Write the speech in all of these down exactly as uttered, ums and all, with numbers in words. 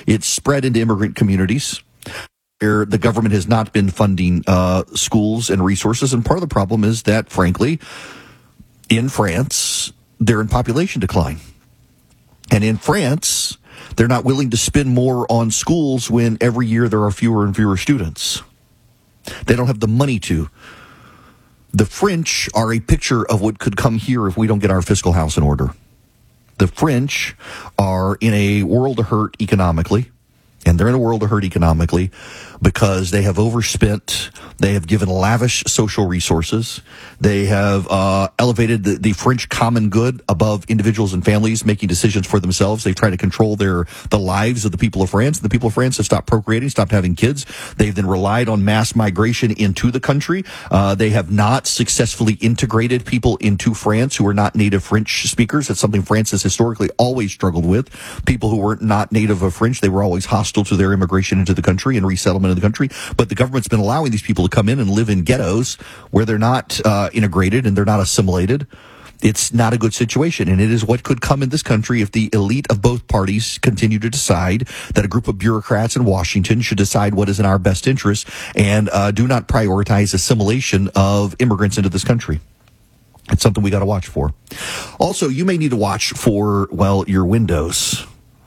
It's spread into immigrant communities where the government has not been funding uh, schools and resources. And part of the problem is that, frankly, in France, they're in population decline. And in France, they're not willing to spend more on schools when every year there are fewer and fewer students. They don't have the money to. The French are a picture of what could come here if we don't get our fiscal house in order. The French are in a world of hurt economically. And they're in a world of hurt economically because they have overspent. They have given lavish social resources. They have uh, elevated the, the French common good above individuals and families making decisions for themselves. They try to control their the lives of the people of France. The people of France have stopped procreating, stopped having kids. They've then relied on mass migration into the country. Uh, they have not successfully integrated people into France who are not native French speakers. That's something France has historically always struggled with. People who were not native of French, they were always hostile to their immigration into the country and resettlement of the country. But the government's been allowing these people to come in and live in ghettos where they're not uh, integrated and they're not assimilated. It's not a good situation, and it is what could come in this country if the elite of both parties continue to decide that a group of bureaucrats in Washington should decide what is in our best interest and uh, do not prioritize assimilation of immigrants into this country. It's something we got to watch for. Also, you may need to watch for, well, your windows.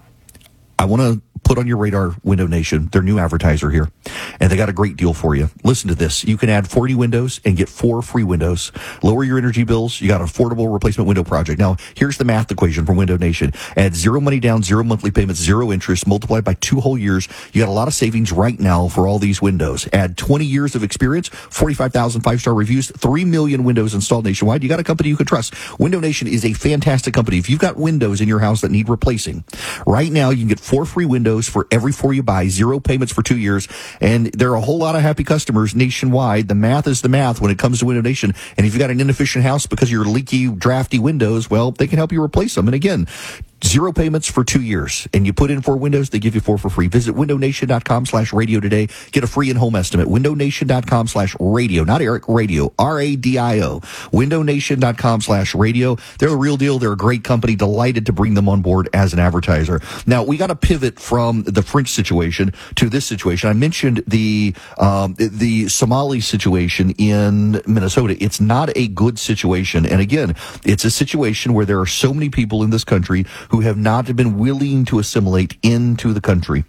I want to put on your radar Window Nation, their new advertiser here, and they got a great deal for you. Listen to this. You can add forty windows and get four free windows. Lower your energy bills. You got an affordable replacement window project. Now, here's the math equation from Window Nation. Add zero money down, zero monthly payments, zero interest, multiplied by two whole years. You got a lot of savings right now for all these windows. Add twenty years of experience, forty-five thousand five-star reviews, three million windows installed nationwide. You got a company you can trust. Window Nation is a fantastic company. If you've got windows in your house that need replacing, right now you can get four free windows for every four you buy, zero payments for two years, and there are a whole lot of happy customers nationwide. The math is the math when it comes to Window Nation, and if you've got an inefficient house because of your leaky, drafty windows, well, they can help you replace them. And again, zero payments for two years, and you put in four windows, they give you four for free. Visit windownation.com slash radio today. Get a free in-home estimate. windownation.com slash radio, not Eric, radio, R A D I O. windownation.com slash radio. They're the real deal. They're a great company. Delighted to bring them on board as an advertiser. Now, we got to pivot from the French situation to this situation. I mentioned the um, the Somali situation in Minnesota. It's not a good situation. And again, it's a situation where there are so many people in this country who have not been willing to assimilate into the country.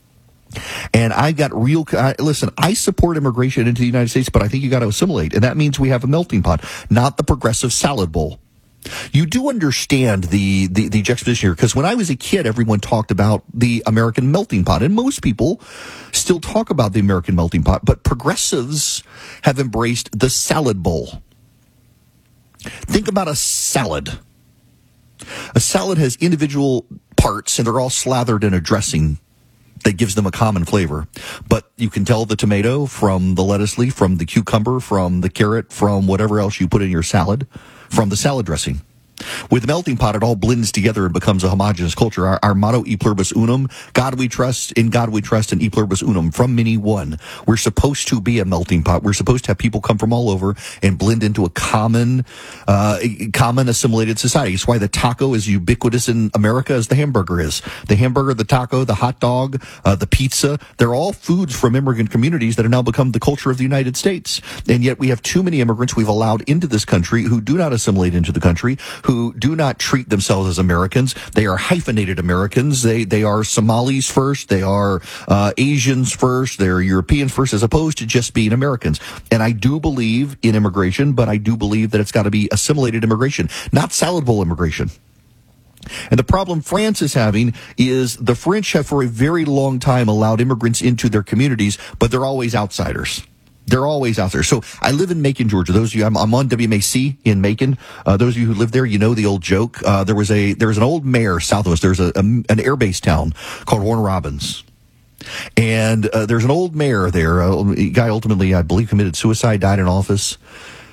And I got real, I, listen, I support immigration into the United States, but I think you got to assimilate. And that means we have a melting pot, not the progressive salad bowl. You do understand the, the, the juxtaposition here, because when I was a kid, everyone talked about the American melting pot, and most people still talk about the American melting pot, but progressives have embraced the salad bowl. Think about a salad. A salad has individual parts, and they're all slathered in a dressing that gives them a common flavor. But you can tell the tomato from the lettuce leaf, from the cucumber, from the carrot, from whatever else you put in your salad, from the salad dressing. With the melting pot, it all blends together and becomes a homogeneous culture. Our, our motto, E pluribus unum, God we trust, in God we trust, and E pluribus unum, from many one. We're supposed to be a melting pot. We're supposed to have people come from all over and blend into a common, uh, common assimilated society. It's why the taco is ubiquitous in America as the hamburger is. The hamburger, the taco, the hot dog, uh, the pizza, they're all foods from immigrant communities that have now become the culture of the United States. And yet we have too many immigrants we've allowed into this country who do not assimilate into the country, who do not treat themselves as Americans. They are hyphenated Americans. They they are Somalis first. They are uh, Asians first. They're Europeans first, as opposed to just being Americans. And I do believe in immigration, but I do believe that it's got to be assimilated immigration, not salad bowl immigration. And the problem France is having is the French have for a very long time allowed immigrants into their communities, but they're always outsiders. They're always out there. So I live in Macon, Georgia. Those of you, I'm, I'm on W M A C in Macon. Uh, those of you who live there, you know the old joke. Uh, there was a, there was an old mayor south of us. There's a, a an air base town called Warner Robins. And, uh, there's an old mayor there. A guy ultimately, I believe, committed suicide, died in office.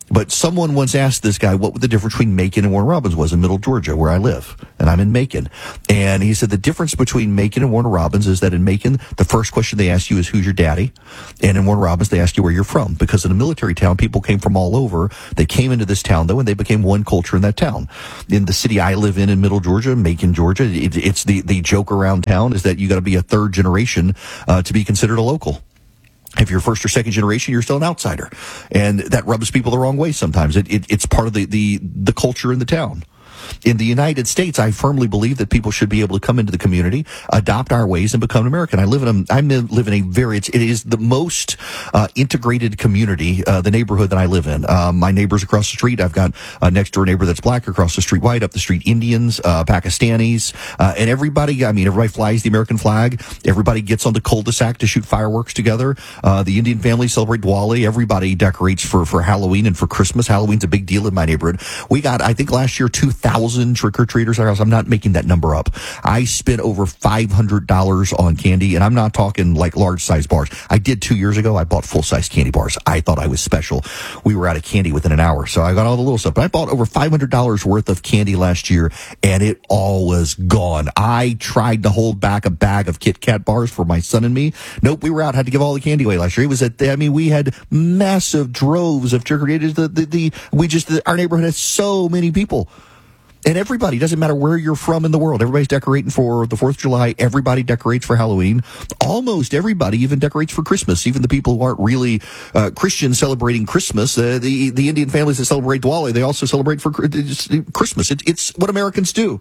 But someone once asked this guy what the difference between Macon and Warner Robins was in Middle Georgia, where I live. And I'm in Macon. And he said the difference between Macon and Warner Robins is that in Macon, the first question they ask you is, who's your daddy? And in Warner Robins, they ask you where you're from. Because in a military town, people came from all over. They came into this town, though, and they became one culture in that town. In the city I live in, in Middle Georgia, Macon, Georgia, it, it's the, the joke around town is that you got to be a third generation uh, to be considered a local. If you're first or second generation, you're still an outsider. And that rubs people the wrong way sometimes. It, it, it's part of the, the, the culture in the town. In the United States, I firmly believe that people should be able to come into the community, adopt our ways, and become American. I live in a, I live in a very, it's, it is the most uh, integrated community, uh, the neighborhood that I live in. Uh, my neighbors across the street, I've got a next door neighbor that's black, across the street white, up the street Indians, uh, Pakistanis, uh, and everybody, I mean, everybody flies the American flag. Everybody gets on the cul-de-sac to shoot fireworks together. Uh, the Indian families celebrate Diwali. Everybody decorates for, for Halloween and for Christmas. Halloween's a big deal in my neighborhood. We got, I think last year, two thousand trick-or-treaters. I'm not making that number up. I spent over five hundred dollars on candy, and I'm not talking like large-size bars. I did two years ago. I bought full-size candy bars. I thought I was special. We were out of candy within an hour, so I got all the little stuff. But I bought over five hundred dollars worth of candy last year, and it all was gone. I tried to hold back a bag of Kit Kat bars for my son and me. Nope, we were out. Had to give all the candy away last year. It was at, I mean, we had massive droves of trick-or-treaters. The, the, the, we just, the, our neighborhood has so many people. And everybody, doesn't matter where you're from in the world, everybody's decorating for the fourth of July. Everybody decorates for Halloween. Almost everybody even decorates for Christmas. Even the people who aren't really uh, Christians celebrating Christmas, uh, the the Indian families that celebrate Diwali, they also celebrate for Christmas. It, it's what Americans do.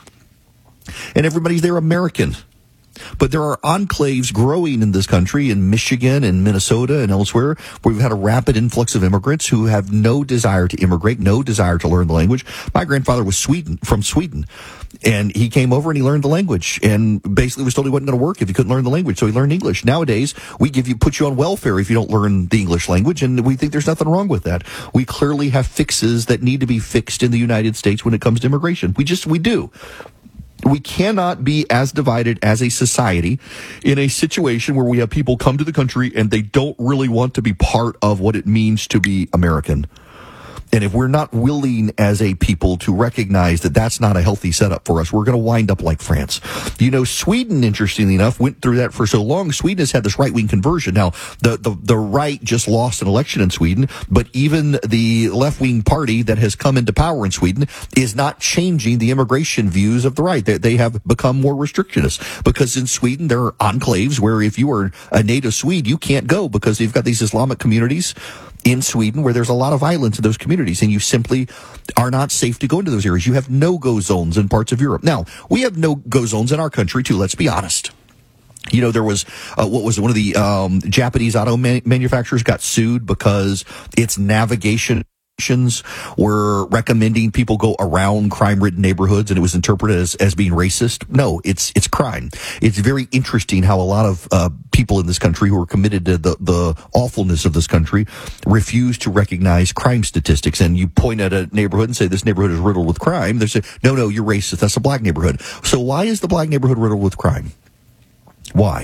And everybody's there American. But there are enclaves growing in this country, in Michigan and Minnesota and elsewhere, where we've had a rapid influx of immigrants who have no desire to immigrate, no desire to learn the language. My grandfather was Sweden, from Sweden, and he came over and he learned the language, and basically was told he wasn't going to work if he couldn't learn the language, so he learned English. Nowadays, we give you, put you on welfare if you don't learn the English language, and we think there's nothing wrong with that. We clearly have fixes that need to be fixed in the United States when it comes to immigration. We just, we do. We cannot be as divided as a society in a situation where we have people come to the country and they don't really want to be part of what it means to be American. And if we're not willing as a people to recognize that that's not a healthy setup for us, we're going to wind up like France. You know, Sweden, interestingly enough, went through that for so long. Sweden has had this right-wing conversion. Now, the, the, the right just lost an election in Sweden, but even the left-wing party that has come into power in Sweden is not changing the immigration views of the right. They, they have become more restrictionist because in Sweden, there are enclaves where if you are a native Swede, you can't go because you've got these Islamic communities in Sweden where there's a lot of violence in those communities, and you simply are not safe to go into those areas. You have no-go zones in parts of Europe. Now, we have no-go zones in our country, too, let's be honest. You know, there was, uh, what was it, one of the um, Japanese auto man- manufacturers got sued because its navigation were recommending people go around crime-ridden neighborhoods, and it was interpreted as, as being racist. No, it's it's crime. It's very interesting how a lot of uh, people in this country who are committed to the, the awfulness of this country refuse to recognize crime statistics. And you point at a neighborhood and say, this neighborhood is riddled with crime. They say, no, no, you're racist. That's a black neighborhood. So why is the black neighborhood riddled with crime? Why?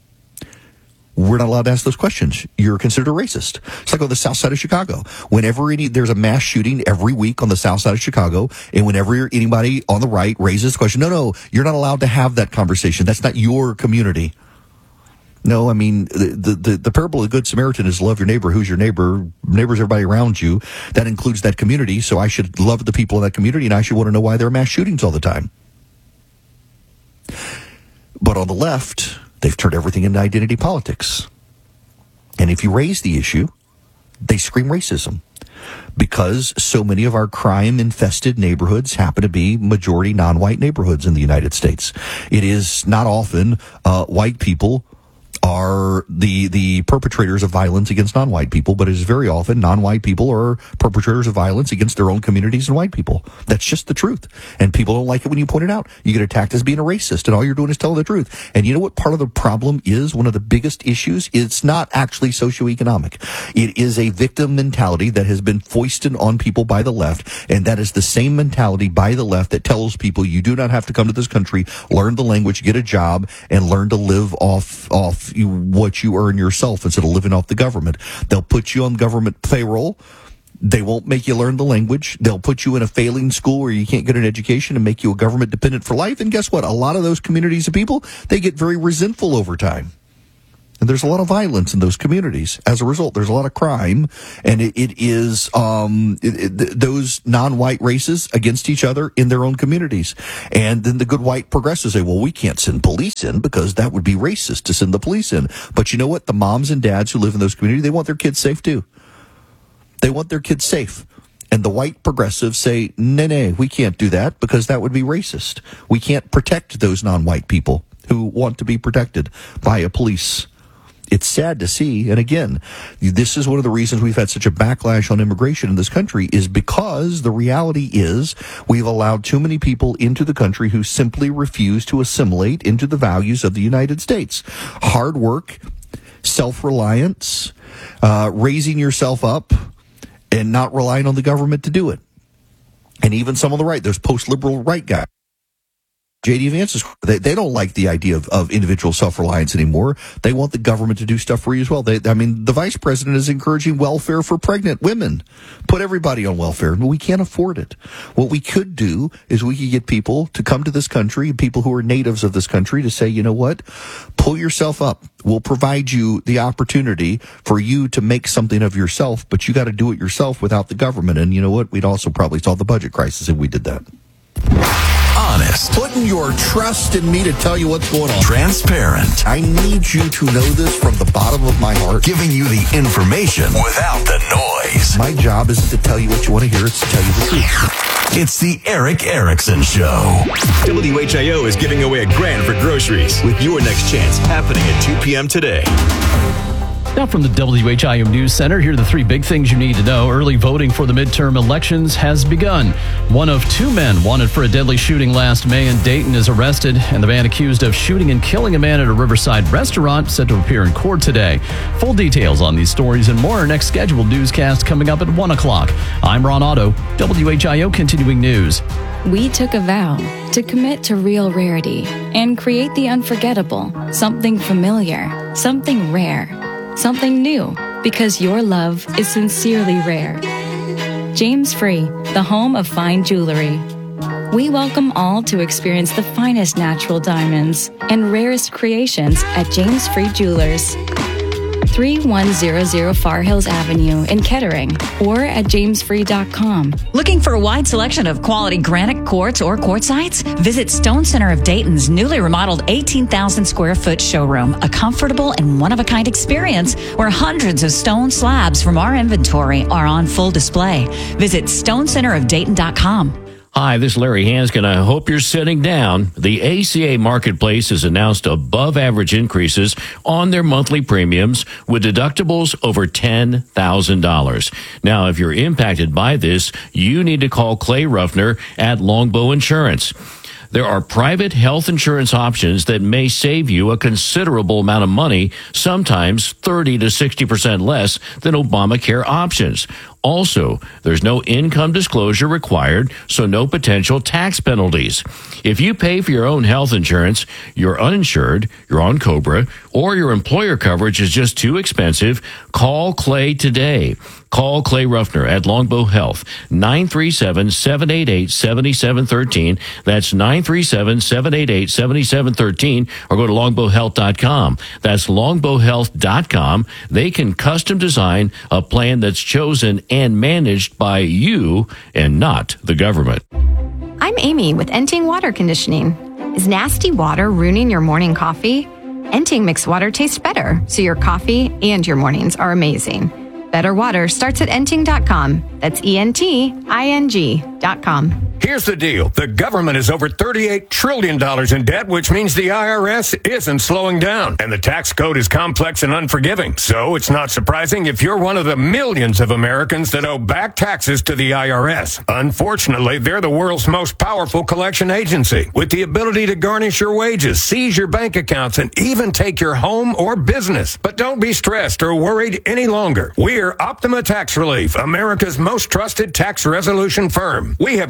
We're not allowed to ask those questions. You're considered a racist. It's like on the south side of Chicago. Whenever any, there's a mass shooting every week on the south side of Chicago, and whenever anybody on the right raises the question, no, no, you're not allowed to have that conversation. That's not your community. No, I mean, the, the, the parable of the Good Samaritan is love your neighbor. Who's your neighbor? Neighbor's everybody around you. That includes that community, so I should love the people in that community, and I should want to know why there are mass shootings all the time. But on the left, they've turned everything into identity politics. And if you raise the issue, they scream racism. Because so many of our crime-infested neighborhoods happen to be majority non-white neighborhoods in the United States. It is not often uh, white people are the the perpetrators of violence against non-white people, but it is very often non-white people are perpetrators of violence against their own communities and white people. That's just the truth. And people don't like it when you point it out. You get attacked as being a racist, and all you're doing is telling the truth. And you know what part of the problem is? One of the biggest issues? It's not actually socioeconomic. It is a victim mentality that has been foisted on people by the left, and that is the same mentality by the left that tells people you do not have to come to this country, learn the language, get a job, and learn to live off off You, what you earn yourself instead of living off the government. They'll put you on government payroll, They won't make you learn the language. They'll put you in a failing school where you can't get an education and make you a government dependent for life. And guess what? A lot of those communities of people, they get very resentful over time. And there's a lot of violence in those communities. As a result, there's a lot of crime, and it, it is um, it, it, those non-white races against each other in their own communities. And then the good white progressives say, well, we can't send police in because that would be racist to send the police in. But you know what? The moms and dads who live in those communities, they want their kids safe too. They want their kids safe. And the white progressives say, no, no, we can't do that because that would be racist. We can't protect those non-white people who want to be protected by a police. It's sad to see. And again, this is one of the reasons we've had such a backlash on immigration in this country is because the reality is we've allowed too many people into the country who simply refuse to assimilate into the values of the United States. Hard work, self-reliance, uh, raising yourself up, and not relying on the government to do it. And even some on the right, those post-liberal right guys. J D Vance, is, they, they don't like the idea of, of individual self-reliance anymore. They want the government to do stuff for you as well. They, I mean, the vice president is encouraging welfare for pregnant women. Put everybody on welfare. We can't afford it. What we could do is we could get people to come to this country, people who are natives of this country, to say, you know what, pull yourself up. We'll provide you the opportunity for you to make something of yourself, but you got to do it yourself without the government. And you know what? We'd also probably solve the budget crisis if we did that. Honest. Putting your trust in me to tell you what's going on. Transparent. I need you to know this from the bottom of my heart. Giving you the information without the noise. My job isn't to tell you what you want to hear, it's to tell you the truth. It's the Erick Erickson Show. W H I O is giving away a grand for groceries with your next chance happening at two p.m. today. Now from the W H I O News Center, here are the three big things you need to know. Early voting for the midterm elections has begun. One of two men wanted for a deadly shooting last May in Dayton is arrested, and the man accused of shooting and killing a man at a Riverside restaurant set to appear in court today. Full details on these stories and more. Our next scheduled newscast coming up at one o'clock. I'm Ron Otto, W H I O Continuing News. We took a vow to commit to real rarity and create the unforgettable, something familiar, something rare. Something new, because your love is sincerely rare. James Free, the home of fine jewelry. We welcome all to experience the finest natural diamonds and rarest creations at James Free Jewelers. thirty-one hundred Far Hills Avenue in Kettering or at james free dot com. Looking for a wide selection of quality granite quartz or quartzites? Visit Stone Center of Dayton's newly remodeled eighteen thousand square foot showroom, a comfortable and one-of-a-kind experience where hundreds of stone slabs from our inventory are on full display. Visit stone center of dayton dot com. Hi, this is Larry Hanskin. I hope you're sitting down. The A C A Marketplace has announced above average increases on their monthly premiums with deductibles over ten thousand dollars. Now, if you're impacted by this, you need to call Clay Ruffner at Longbow Insurance. There are private health insurance options that may save you a considerable amount of money, sometimes thirty to sixty percent less than Obamacare options. Also, there's no income disclosure required, so no potential tax penalties. If you pay for your own health insurance, you're uninsured, you're on COBRA, or your employer coverage is just too expensive, call Clay today. Call Clay Ruffner at Longbow Health, nine three seven, seven eight eight, seven seven one three. That's nine three seven, seven eight eight, seven seven one three, or go to longbow health dot com. That's longbow health dot com. They can custom design a plan that's chosen and managed by you and not the government. I'm Amy with Enting Water Conditioning. Is nasty water ruining your morning coffee? Enting makes water taste better, so your coffee and your mornings are amazing. Better water starts at enting dot com. That's E N T I N G dot com. Here's the deal. The government is over thirty-eight trillion dollars in debt, which means the I R S isn't slowing down. And the tax code is complex and unforgiving. So it's not surprising if you're one of the millions of Americans that owe back taxes to the I R S. Unfortunately, they're the world's most powerful collection agency, with the ability to garnish your wages, seize your bank accounts, and even take your home or business. But don't be stressed or worried any longer. We're Optima Tax Relief, America's most trusted tax resolution firm. We have resolved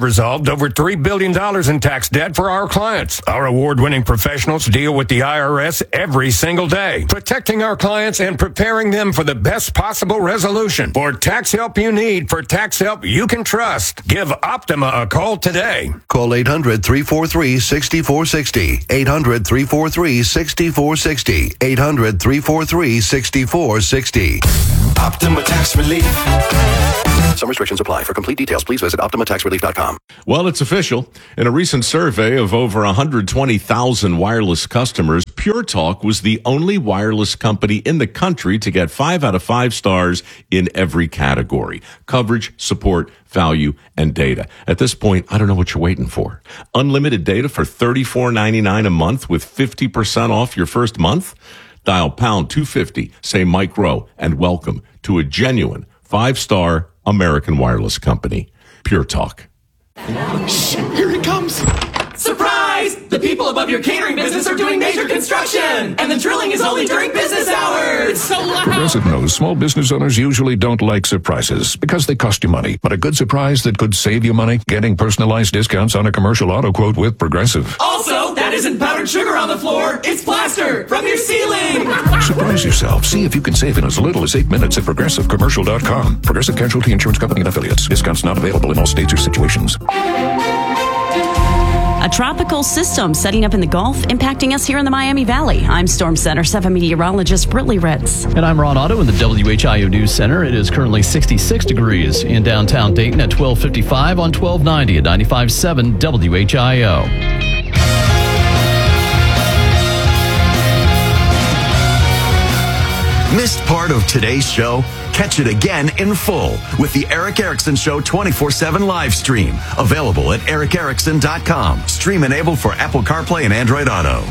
solved over three billion dollars in tax debt for our clients. Our award-winning professionals deal with the I R S every single day, protecting our clients and preparing them for the best possible resolution. For tax help you need, for tax help you can trust, give Optima a call today. Call eight hundred, three four three, six four six zero. eight hundred, three four three, six four six zero. eight hundred, three four three, six four six zero. Optima Tax Relief. Some restrictions apply. For complete details, please visit optima tax relief dot com. Well, it's official. In a recent survey of over one hundred twenty thousand wireless customers, Pure Talk was the only wireless company in the country to get five out of five stars in every category: coverage, support, value, and data. At this point, I don't know what you're waiting for. Unlimited data for thirty-four ninety-nine a month with fifty percent off your first month? Dial pound two fifty, say Mike Rowe, and welcome to a genuine five-star American wireless company, Pure Talk. Shh, here it comes. Surprise! The people above your catering business are doing major construction, and the drilling is only during business hours. So loud. Progressive knows small business owners usually don't like surprises because they cost you money. But a good surprise that could save you money? Getting personalized discounts on a commercial auto quote with Progressive. Also, that isn't powdered sugar on the floor. It's plaster from your ceiling. Surprise yourself. See if you can save in as little as eight minutes at progressive commercial dot com. Progressive Casualty Insurance Company and Affiliates. Discounts not available in all states or situations. A tropical system setting up in the Gulf, impacting us here in the Miami Valley. I'm Storm Center seven meteorologist Brittany Ritz. And I'm Ron Otto in the W H I O News Center. It is currently sixty-six degrees in downtown Dayton at twelve fifty-five on twelve ninety at ninety-five point seven W H I O. Missed part of today's show? Catch it again in full with the Eric Erickson Show twenty-four seven live stream. Available at eric erickson dot com. Stream enabled for Apple CarPlay and Android Auto.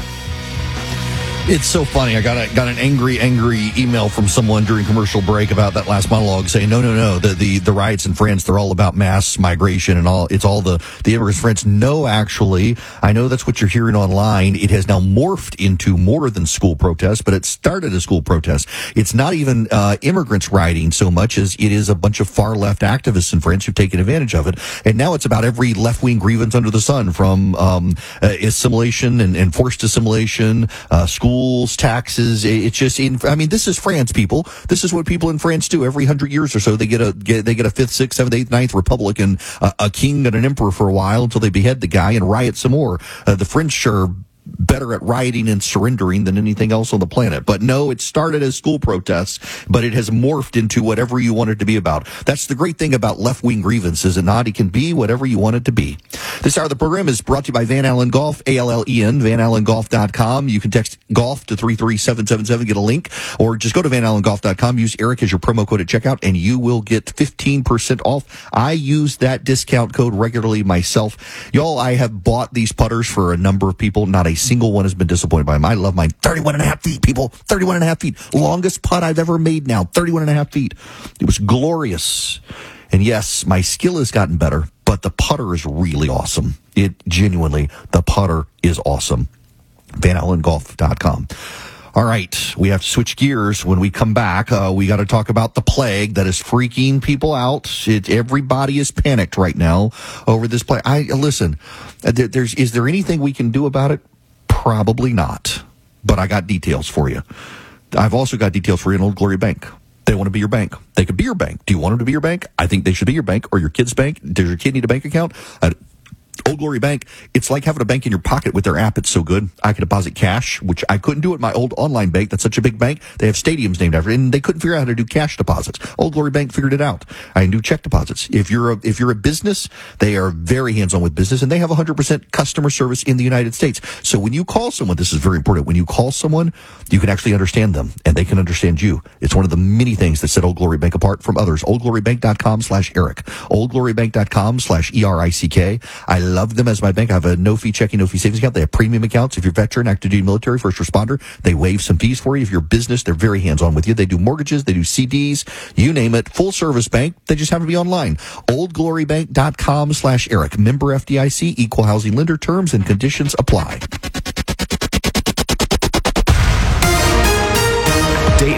It's so funny. I got a, got an angry, angry email from someone during commercial break about that last monologue saying, no, no, no, the, the, the riots in France, they're all about mass migration and all, it's all the, the immigrants in France. No, actually, I know that's what you're hearing online. It has now morphed into more than school protests, but it started as school protests. It's not even, uh, immigrants rioting so much as it is a bunch of far left activists in France who've taken advantage of it. And now it's about every left-wing grievance under the sun, from, um, uh, assimilation and, and forced assimilation, uh, school Schools, taxes. It's just in. I mean, this is France, people. This is what people in France do every hundred years or so. They get a get, they get a fifth, sixth, seventh, eighth, ninth republic and uh, a king and an emperor for a while until they behead the guy and riot some more. Uh, the French are better at rioting and surrendering than anything else on the planet. But no, it started as school protests, but it has morphed into whatever you want it to be about. That's the great thing about left-wing grievance, is it not? It can be whatever you want it to be. This hour of the program is brought to you by Van Allen Golf, A L L E N, van allen golf dot com. You can text golf to three three seven seven seven, get a link, or just go to van allen golf dot com, use Eric as your promo code at checkout, and you will get fifteen percent off. I use that discount code regularly myself. Y'all, I have bought these putters for a number of people. Not a single one has been disappointed by them. I love mine. thirty-one and a half feet, people. thirty-one and a half feet. Longest putt I've ever made now. thirty-one and a half feet. It was glorious. And yes, my skill has gotten better, but the putter is really awesome. It genuinely, the putter is awesome. van allen golf dot com. All right, we have to switch gears. When we come back, uh, we got to talk about the plague that is freaking people out. It, everybody is panicked right now over this plague. I listen. There, there's is there anything we can do about it? Probably not. But I got details for you. I've also got details for you in Old Glory Bank. They want to be your bank. They could be your bank. Do you want them to be your bank? I think they should be your bank, or your kid's bank. Does your kid need a bank account? Uh, Old Glory Bank, it's like having a bank in your pocket with their app. It's so good. I can deposit cash, which I couldn't do at my old online bank. That's such a big bank. They have stadiums named after it, and they couldn't figure out how to do cash deposits. Old Glory Bank figured it out. I can do check deposits. If you're a, if you're a business, they are very hands-on with business, and they have one hundred percent customer service in the United States. So when you call someone, this is very important. When you call someone, you can actually understand them, and they can understand you. It's one of the many things that set Old Glory Bank apart from others. old glory bank dot com slash Eric. old glory bank dot com slash E R I C K. I love them as my bank. I have a no-fee checking, no-fee savings account. They have premium accounts. If you're veteran, active duty military, first responder, they waive some fees for you. If you're a business, they're very hands-on with you. They do mortgages. They do C Ds. You name it. Full-service bank. They just have to be online. old glory bank dot com slash Eric. Member F D I C. Equal housing lender. Terms and conditions apply. Dayton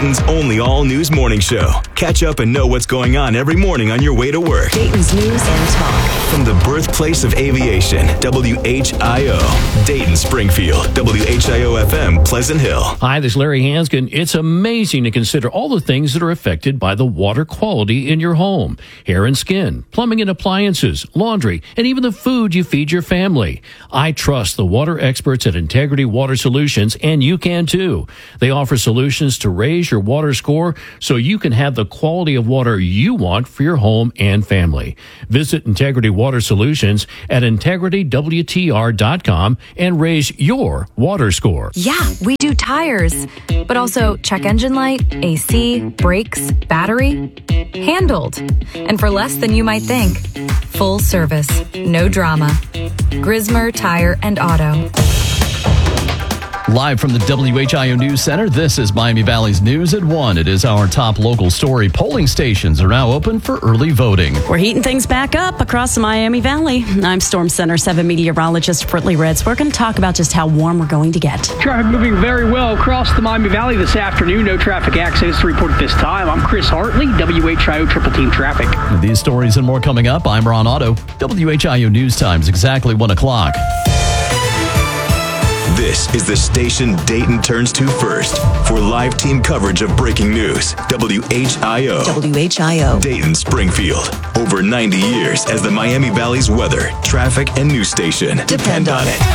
Dayton's only all-news morning show. Catch up and know what's going on every morning on your way to work. Dayton's News and Talk. From the birthplace of aviation, W H I O, Dayton, Springfield, W H I O F M, Pleasant Hill. Hi, this is Larry Hanskin. It's amazing to consider all the things that are affected by the water quality in your home. Hair and skin, plumbing and appliances, laundry, and even the food you feed your family. I trust the water experts at Integrity Water Solutions, and you can too. They offer solutions to raise your water score so you can have the quality of water you want for your home and family. Visit Integrity Water Solutions at integrity w t r dot com and raise your water score. Yeah, we do tires, but also check engine light, A C, brakes, battery. Handled. And for less than you might think. Full service, no drama. Grismer Tire and Auto. Live from the W H I O News Center, this is Miami Valley's News at one. It is our top local story. Polling stations are now open for early voting. We're heating things back up across the Miami Valley. I'm Storm Center seven meteorologist Brittany Ritz. We're going to talk about just how warm we're going to get. Traffic moving very well across the Miami Valley this afternoon. No traffic accidents to report at this time. I'm Chris Hartley, W H I O Triple Team Traffic. These stories and more coming up. I'm Ron Otto. W H I O News Times, exactly one o'clock. This is the station Dayton turns to first for live team coverage of breaking news. W H I O. W H I O. Dayton, Springfield. Over ninety years as the Miami Valley's weather, traffic, and news station. Depend on it.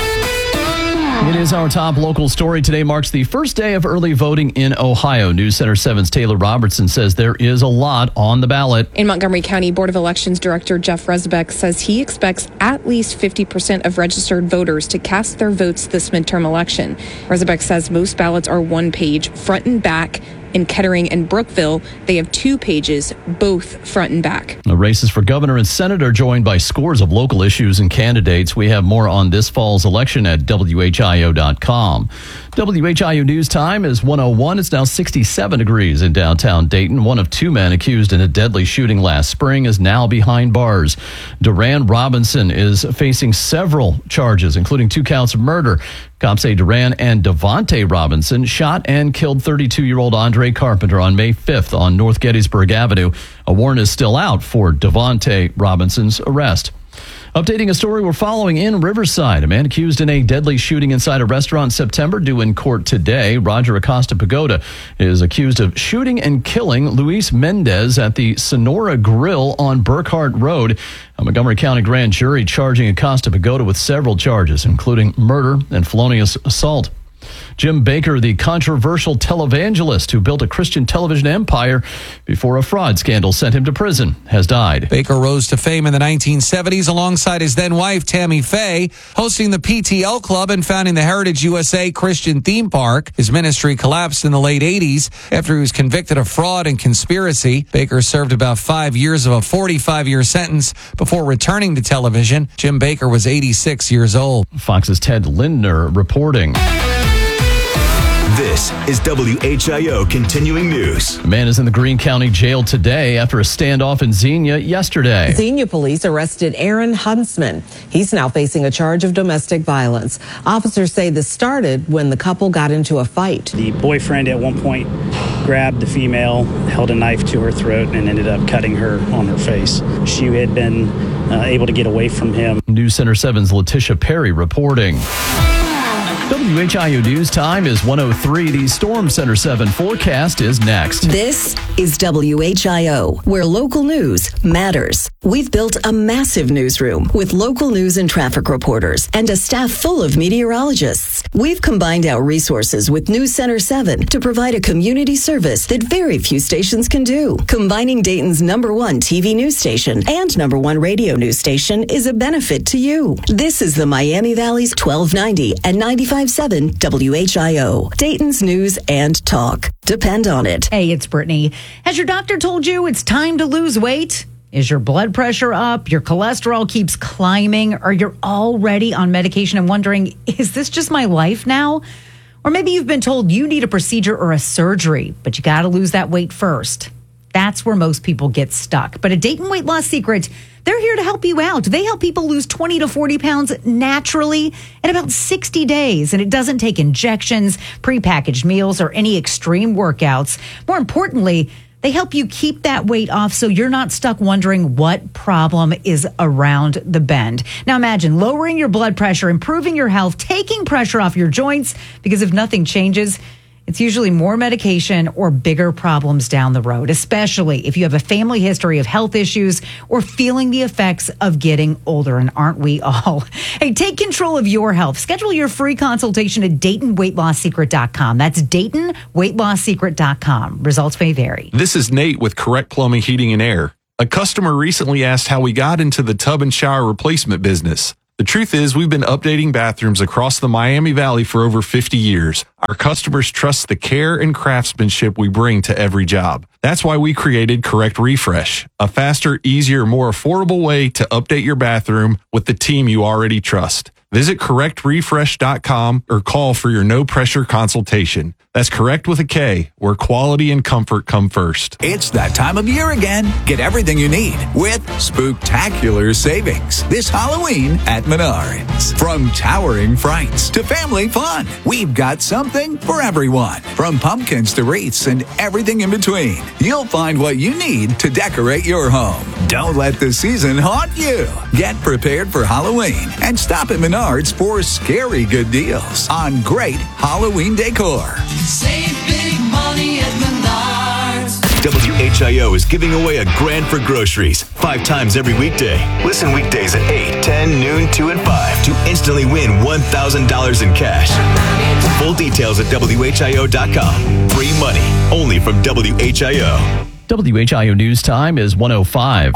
It is our top local story. Today marks the first day of early voting in Ohio. News Center seven's Taylor Robertson says there is a lot on the ballot. In Montgomery County Board of Elections Director Jeff Rezbeck says he expects at least fifty percent of registered voters to cast their votes this midterm election. Rezbeck says most ballots are one page, front and back. In Kettering and Brookville, they have two pages, both front and back. The races for governor and senate are joined by scores of local issues and candidates. We have more on this fall's election at W H I O dot com. W H I O News Time is one oh one. It's now sixty-seven degrees in downtown Dayton. One of two men accused in a deadly shooting last spring is now behind bars. Duran Robinson is facing several charges, including two counts of murder. Cops say Duran and Devontae Robinson shot and killed thirty-two-year-old Andre Carpenter on May fifth on North Gettysburg Avenue. A warrant is still out for Devontae Robinson's arrest. Updating a story we're following in Riverside. A man accused in a deadly shooting inside a restaurant in September due in court today. Roger Acosta Pagoda is accused of shooting and killing Luis Mendez at the Sonora Grill on Burkhart Road. A Montgomery County grand jury charging Acosta Pagoda with several charges, including murder and felonious assault. Jim Baker, the controversial televangelist who built a Christian television empire before a fraud scandal sent him to prison, has died. Baker rose to fame in the nineteen seventies alongside his then-wife, Tammy Faye, hosting the P T L Club and founding the Heritage U S A Christian Theme Park. His ministry collapsed in the late eighties after he was convicted of fraud and conspiracy. Baker served about five years of a forty-five-year sentence before returning to television. Jim Baker was eighty-six years old. Fox's Ted Lindner reporting. This is W H I O Continuing News. A man is in the Greene County Jail today after a standoff in Xenia yesterday. Xenia police arrested Aaron Huntsman. He's now facing a charge of domestic violence. Officers say this started when the couple got into a fight. The boyfriend at one point grabbed the female, held a knife to her throat, and ended up cutting her on her face. She had been uh, able to get away from him. News Center seven's Letitia Perry reporting. W H I O News Time is one oh three. The Storm Center seven forecast is next. This is W H I O, where local news matters. We've built a massive newsroom with local news and traffic reporters and a staff full of meteorologists. We've combined our resources with News Center seven to provide a community service that very few stations can do. Combining Dayton's number one T V news station and number one radio news station is a benefit to you. This is the Miami Valley's twelve ninety and ninety-five point seven W H I O, Dayton's News and Talk. Depend on it. Hey, it's Brittany. Has your doctor told you it's time to lose weight? Is your blood pressure up? Your cholesterol keeps climbing? Or you're already on medication and wondering, is this just my life now? Or maybe you've been told you need a procedure or a surgery, but you got to lose that weight first. That's where most people get stuck. But at Dayton Weight Loss Secret, they're here to help you out. They help people lose twenty to forty pounds naturally in about sixty days. And it doesn't take injections, prepackaged meals, or any extreme workouts. More importantly, they help you keep that weight off so you're not stuck wondering what problem is around the bend. Now imagine lowering your blood pressure, improving your health, taking pressure off your joints, because if nothing changes, it's usually more medication or bigger problems down the road, especially if you have a family history of health issues or feeling the effects of getting older. And aren't we all? Hey, take control of your health. Schedule your free consultation at Dayton Weight Loss Secret dot com. That's Dayton Weight Loss Secret dot com. Results may vary. This is Nate with Correct Plumbing, Heating, and Air. A customer recently asked how we got into the tub and shower replacement business. The truth is, we've been updating bathrooms across the Miami Valley for over fifty years. Our customers trust the care and craftsmanship we bring to every job. That's why we created Correct Refresh, a faster, easier, more affordable way to update your bathroom with the team you already trust. Visit correct refresh dot com or call for your no-pressure consultation. That's Correct with a K, where quality and comfort come first. It's that time of year again. Get everything you need with spooktacular savings this Halloween at Menards. From towering frights to family fun, we've got something for everyone. From pumpkins to wreaths and everything in between, you'll find what you need to decorate your home. Don't let the season haunt you. Get prepared for Halloween and stop at Menards for scary good deals on great Halloween decor. Save big money at Menards. W H I O is giving away a grand for groceries five times every weekday. Listen weekdays at eight, ten, noon, two, and five to instantly win one thousand dollars in cash. Full details at W H I O dot com. Free money only from W H I O. W H I O News Time is one oh five.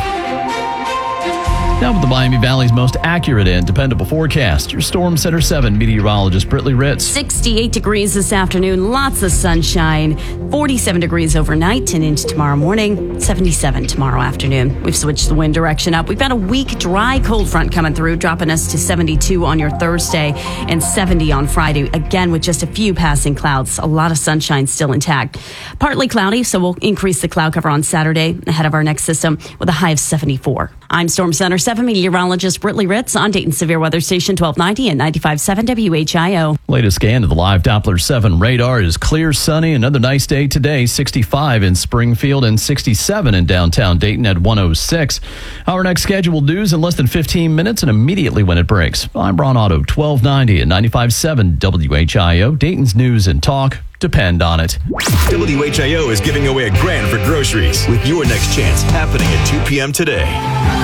Now with the Miami Valley's most accurate and dependable forecast, your Storm Center seven meteorologist Britley Ritz. sixty-eight degrees this afternoon, lots of sunshine, forty-seven degrees overnight and into tomorrow morning, seventy-seven tomorrow afternoon. We've switched the wind direction up. We've got a weak, dry, cold front coming through, dropping us to seventy-two on your Thursday and seventy on Friday, again with just a few passing clouds. A lot of sunshine still intact. Partly cloudy, so we'll increase the cloud cover on Saturday ahead of our next system with a high of seventy-four. I'm Storm Center seven meteorologist Britley Ritz on Dayton Severe Weather Station twelve ninety and ninety-five point seven W H I O. Latest scan of the live Doppler seven radar is clear, sunny. Another nice day today. sixty-five in Springfield and sixty-seven in downtown Dayton at one oh six. Our next scheduled news in less than fifteen minutes and immediately when it breaks. I'm Ron Otto, twelve ninety and ninety-five point seven W H I O. Dayton's news and talk. Depend on it. W H I O is giving away a grand for groceries with your next chance happening at two p.m. today.